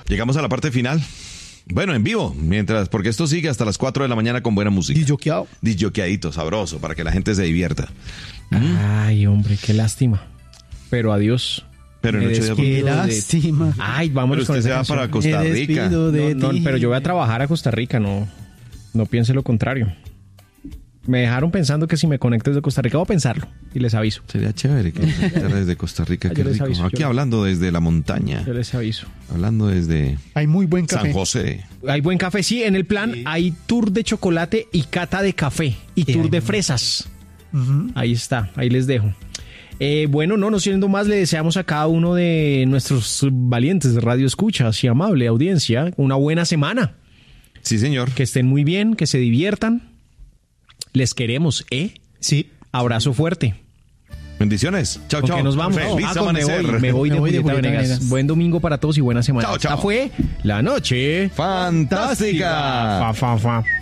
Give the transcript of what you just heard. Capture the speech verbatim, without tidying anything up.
Llegamos a la parte final. Bueno, en vivo, mientras, porque esto sigue hasta las cuatro de la mañana con buena música. Disjoqueado. Disjoqueadito, sabroso, para que la gente se divierta. Ay, hombre, qué lástima. Pero adiós. Pero en Me ocho días despido Qué de- lástima. Ay, Pero vámonos con usted se esa va canción. para Costa Me Rica. despido de No, no, ti. pero yo voy a trabajar a Costa Rica, no, no piense lo contrario. Me dejaron pensando que si me conecto desde Costa Rica, voy a pensarlo y les aviso. Sería chévere que nos conectara desde Costa Rica, Yo qué les rico. aviso, Aquí yo- hablando desde la montaña, Yo les aviso. hablando desde Hay muy buen café. San José. Hay buen café, sí, en el plan hay tour de chocolate y cata de café y Y tour hay de muy- fresas. Ujú. Ahí está, ahí les dejo. Eh, bueno, no, no siendo más, le deseamos a cada uno de nuestros valientes de Radio Escuchas y amable audiencia una buena semana. Sí, señor. Que estén muy bien, que se diviertan. Les queremos, ¿eh? Sí. Abrazo fuerte. Bendiciones. Chao, ¿Con chao. qué nos vamos? Feliz Ah, con me amanecer. voy, me voy de Me voy de Julieta Julieta Venegas. Venegas. Buen domingo para todos y buena semana. Chao, chao. Esta fue La Noche Fantástica. Fa, fa, fa.